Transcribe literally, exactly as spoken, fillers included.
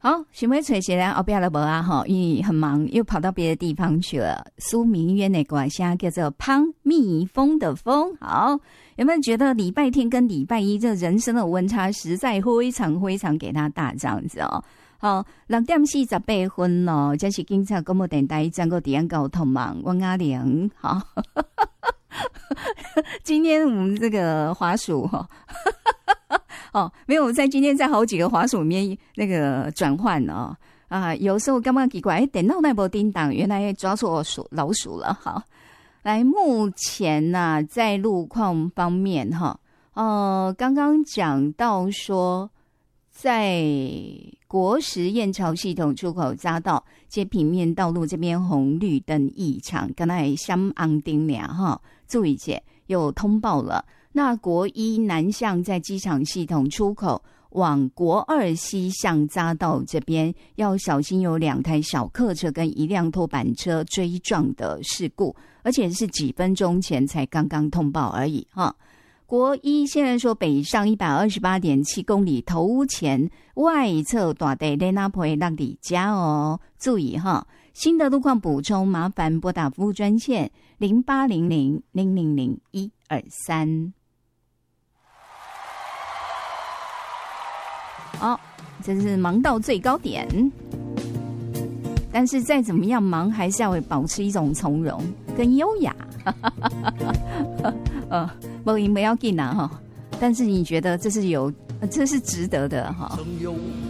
好，想要找谁来后边了无啊？哈，因为很忙，又跑到别的地方去了。苏明渊的歌声叫做《胖蜜蜂的风》。好，有没有觉得礼拜天跟礼拜一这人生的温差实在非常非常给他大这样子哦？好，六点四十八分咯，这是警察广播电台整个地安交通网，我阿玲。好，今天我们这个滑鼠哈。哦，没有，在今天在好几个滑鼠里面那个转换哦啊，有时候刚刚奇怪，哎，电脑那波叮当，原来抓错鼠老鼠了。好，来，目前呢、啊，在路况方面哈，呃，刚刚讲到说，在国十燕巢系统出口匝道接平面道路这边红绿灯异常，刚才相安丁俩哈，注意些有通报了。那国一南向在机场系统出口往国二西向匝道这边要小心，有两台小客车跟一辆拖板车追撞的事故，而且是几分钟前才刚刚通报而已哈。国一现在说北上 一百二十八点七 公里头前外侧大地雷纳坡让你家哦，注意哈。新的路况补充，麻烦拨打服务专线零八零零零零零一二三。哦，真是忙到最高点，但是再怎么样忙，还是要保持一种从容跟优雅。呃，不赢不要紧啊哈，但是你觉得这是有，这是值得的哈。